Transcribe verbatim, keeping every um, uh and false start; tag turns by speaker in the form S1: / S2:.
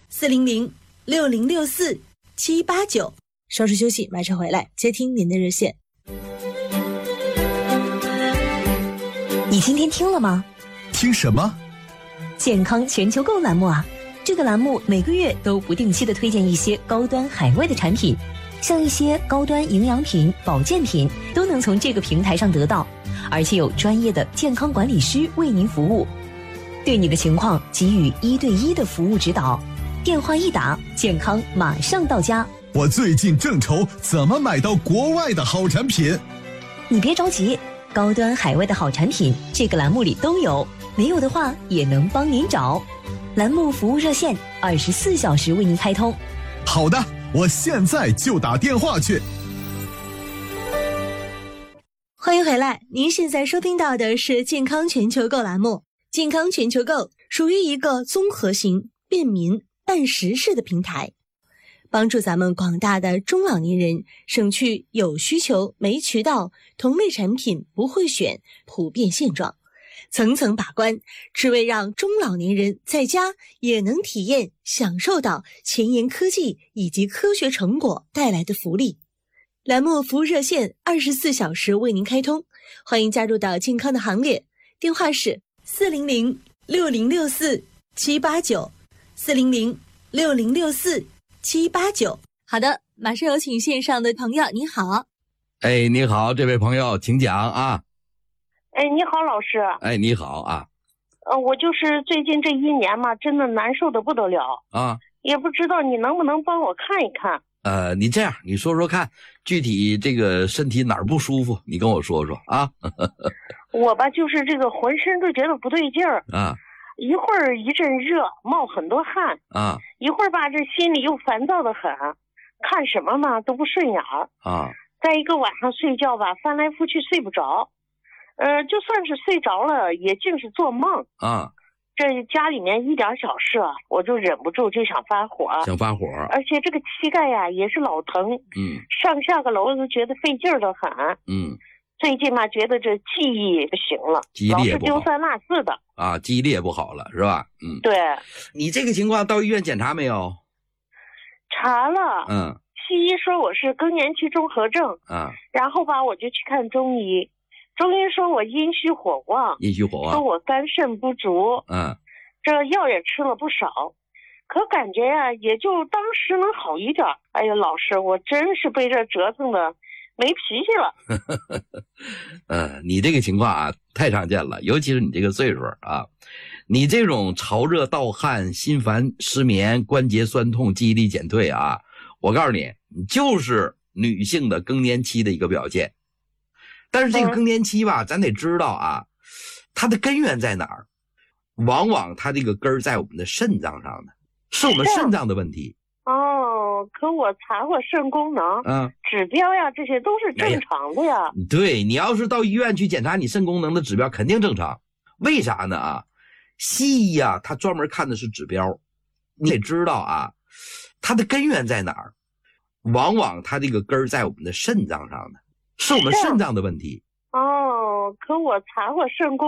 S1: 四零零六零六四七八九。稍事休息，马上回来接听您的热线。
S2: 你今天听了吗？
S3: 听什么？
S2: 健康全球购栏目啊！这个栏目每个月都不定期的推荐一些高端海外的产品，像一些高端营养品、保健品都能从这个平台上得到，而且有专业的健康管理师为您服务，对你的情况给予一对一的服务指导。电话一打，健康马上到家。
S3: 我最近正愁怎么买到国外的好产品。
S2: 你别着急，高端海外的好产品这个栏目里都有，没有的话也能帮您找。栏目服务热线二十四小时为您开通。
S3: 好的，我现在就打电话去。
S1: 欢迎回来，您现在收听到的是健康全球购栏目。健康全球购属于一个综合型、便民、办实事的平台，帮助咱们广大的中老年人省去有需求没渠道、同类产品不会选普遍现状，层层把关，只为让中老年人在家也能体验享受到前沿科技以及科学成果带来的福利。栏目服务热线二十四小时为您开通，欢迎加入到健康的行列，电话是四零零六零六四七八九，四零零六零六四七八九。好的，马上有请线上的朋友，你好。
S4: 哎，你好，这位朋友，请讲啊。
S5: 哎，你好，老师。
S4: 哎，你好啊。
S5: 呃，我就是最近这一年嘛，真的难受的不得了
S4: 啊，
S5: 也不知道你能不能帮我看一看。
S4: 呃，你这样，你说说看，具体这个身体哪儿不舒服，你跟我说说啊。
S5: 我吧，就是这个浑身都觉得不对劲儿
S4: 啊，
S5: 一会儿一阵热，冒很多汗
S4: 啊，
S5: 一会儿吧，这心里又烦躁的很，看什么嘛都不顺眼儿
S4: 啊。
S5: 再一个晚上睡觉吧，翻来覆去睡不着，呃，就算是睡着了，也尽是做梦
S4: 啊。
S5: 这家里面一点小事啊，我就忍不住就想发火，
S4: 想发火，
S5: 而且这个膝盖呀、啊、也是老疼，
S4: 嗯，
S5: 上下个楼都觉得费劲儿的很，
S4: 嗯，
S5: 最近嘛觉得这记忆不行了，
S4: 记忆力也不好，
S5: 老是丢三落四的
S4: 啊，记忆力也不好了，是吧？嗯，
S5: 对。
S4: 你这个情况到医院检查没有？
S5: 查了，
S4: 嗯，
S5: 西医说我是更年期综合症，
S4: 啊，
S5: 然后吧我就去看中医，中医说我阴虚火旺，
S4: 阴虚火旺，
S5: 说我肝肾不足，
S4: 嗯。
S5: 这药也吃了不少，可感觉呀、啊，也就当时能好一点。哎呀，老师，我真是被这折腾的没脾气了。
S4: 呃，你这个情况啊，太常见了，尤其是你这个岁数啊，你这种潮热盗汗、心烦、失眠、关节酸痛、记忆力减退啊，我告诉你，你就是女性的更年期的一个表现。但是这个更年期吧，嗯、咱得知道啊，它的根源在哪儿？往往它这个根儿在我们的肾脏上呢，是我们肾脏的问题。
S5: 哦，可我查过肾功能，
S4: 嗯，
S5: 指标呀，这些都是正常的呀。
S4: 哎、对，你要是到医院去检查你肾功能的指标，肯定正常。为啥呢啊？西医啊，它专门看的是指标，你得知道啊，它的根源在哪儿？往往它这个根儿在我们的肾脏上呢，是我们肾脏的问题。
S5: 哦，可我查过肾功